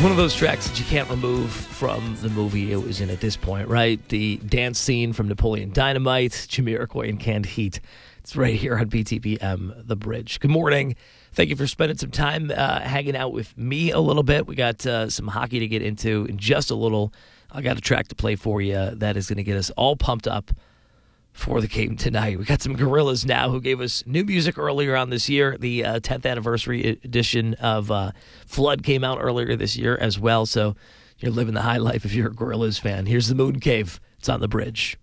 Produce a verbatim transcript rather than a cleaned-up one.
One of those tracks that you can't remove from the movie it was in at this point, right? The dance scene from Napoleon Dynamite, Jamiroquai and Canned Heat. It's right here on B T B M, The Bridge. Good morning. Thank you for spending some time uh, hanging out with me a little bit. We got uh, some hockey to get into in just a little. I got a track to play for you that is going to get us all pumped up for the game tonight. We got some Gorillaz now who gave us new music earlier on this year. The uh, tenth anniversary edition of uh, Flood came out earlier this year as well. So you're living the high life if you're a Gorillaz fan. Here's the Moon Cave. It's on The Bridge.